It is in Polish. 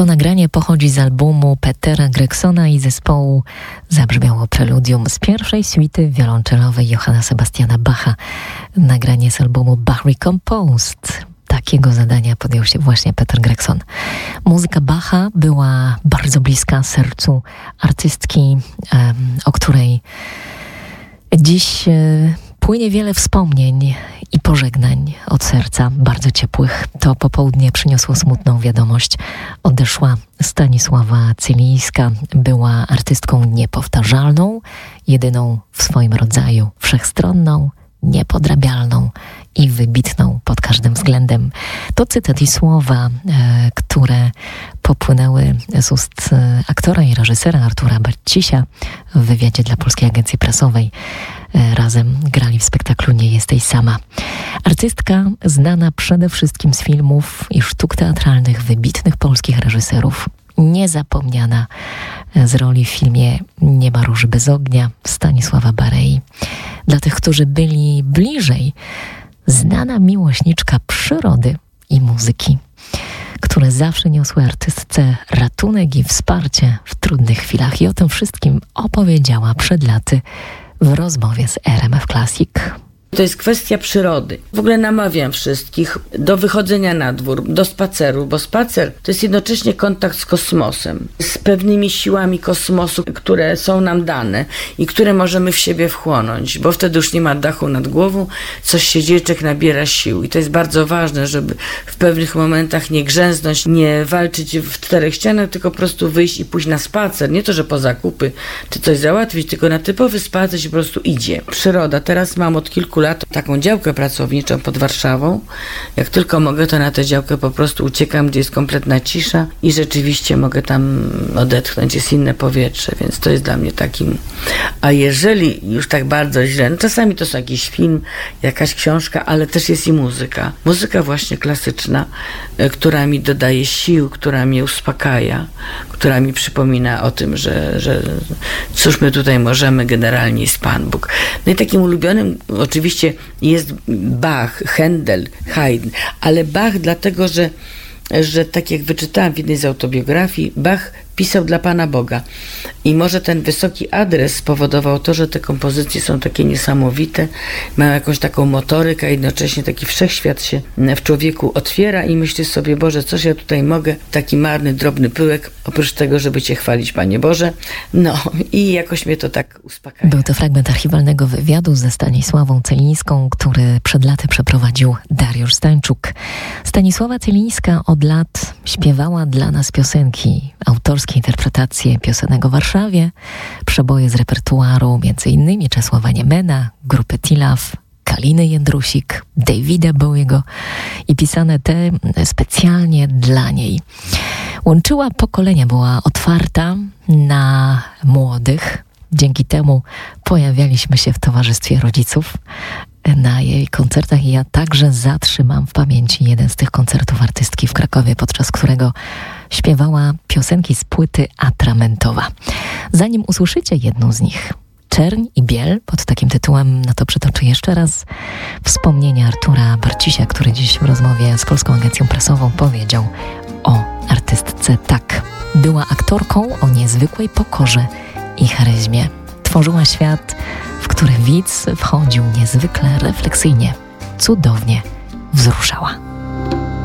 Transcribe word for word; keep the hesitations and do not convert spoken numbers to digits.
To nagranie pochodzi z albumu Petera Gregsona i zespołu zabrzmiało preludium z pierwszej suity wiolonczelowej Johanna Sebastiana Bacha. Nagranie z albumu Bach Recomposed. Takiego zadania podjął się właśnie Peter Gregson. Muzyka Bacha była bardzo bliska sercu artystki, o której dziś płynie wiele wspomnień i pożegnań od serca, bardzo ciepłych. To popołudnie przyniosło smutną wiadomość. Odeszła Stanisława Cylińska. Była artystką niepowtarzalną, jedyną w swoim rodzaju, wszechstronną, niepodrabialną i wybitną pod każdym względem. To cytat i słowa, e, które popłynęły z ust e, aktora i reżysera Artura Barcisia w wywiadzie dla Polskiej Agencji Prasowej. E, razem grali w spektaklu Nie jesteś sama. Artystka znana przede wszystkim z filmów i sztuk teatralnych wybitnych polskich reżyserów. Niezapomniana z roli w filmie Nie ma róży bez ognia Stanisława Barei. Dla tych, którzy byli bliżej, znana miłośniczka przyrody i muzyki, które zawsze niosły artystce ratunek i wsparcie w trudnych chwilach. I o tym wszystkim opowiedziała przed laty w rozmowie z R M F Classic. To jest kwestia przyrody. W ogóle namawiam wszystkich do wychodzenia na dwór, do spaceru, bo spacer to jest jednocześnie kontakt z kosmosem, z pewnymi siłami kosmosu, które są nam dane i które możemy w siebie wchłonąć, bo wtedy już nie ma dachu nad głową, coś się dzieje, człowiek nabiera sił i to jest bardzo ważne, żeby w pewnych momentach nie grzęznąć, nie walczyć w czterech ścianach, tylko po prostu wyjść i pójść na spacer. Nie to, że po zakupy czy coś załatwić, tylko na typowy spacer się po prostu idzie. Przyroda. Teraz mam od kilku lat taką działkę pracowniczą pod Warszawą. Jak tylko mogę, to na tę działkę po prostu uciekam, gdzie jest kompletna cisza i rzeczywiście mogę tam odetchnąć, jest inne powietrze, więc to jest dla mnie takim... A jeżeli już tak bardzo źle, no czasami to jest jakiś film, jakaś książka, ale też jest i muzyka. Muzyka właśnie klasyczna, która mi dodaje sił, która mnie uspokaja, która mi przypomina o tym, że, że cóż my tutaj możemy, generalnie jest Pan Bóg. No i takim ulubionym oczywiście jest Bach, Händel, Haydn, ale Bach dlatego, że, że tak jak wyczytałam w jednej z autobiografii, Bach pisał dla Pana Boga. I może ten wysoki adres spowodował to, że te kompozycje są takie niesamowite, mają jakąś taką motorykę, a jednocześnie taki wszechświat się w człowieku otwiera i myślisz sobie, Boże, coś ja tutaj mogę, taki marny, drobny pyłek, oprócz tego, żeby Cię chwalić, Panie Boże. No i jakoś mnie to tak uspokaja. Był to fragment archiwalnego wywiadu ze Stanisławą Cylińską, który przed laty przeprowadził Dariusz Stańczuk. Stanisława Cylińska od lat śpiewała dla nas piosenki, autorskie interpretacje piosenek o Warszawie, przeboje z repertuaru między innymi Czesława Niemena, grupy Tilaf, Kaliny Jędrusik, Davida Bowiego i pisane te specjalnie dla niej. Łączyła pokolenia, była otwarta na młodych. Dzięki temu pojawialiśmy się w towarzystwie rodziców na jej koncertach i ja także zatrzymam w pamięci jeden z tych koncertów artystki w Krakowie, podczas którego śpiewała piosenki z płyty Atramentowa. Zanim usłyszycie jedną z nich, Czerń i Biel, pod takim tytułem, no to przytoczę jeszcze raz wspomnienia Artura Barcisia, który dziś w rozmowie z Polską Agencją Prasową powiedział o artystce tak. Była aktorką o niezwykłej pokorze i charyzmie. Tworzyła świat, w który widz wchodził niezwykle refleksyjnie, cudownie wzruszała.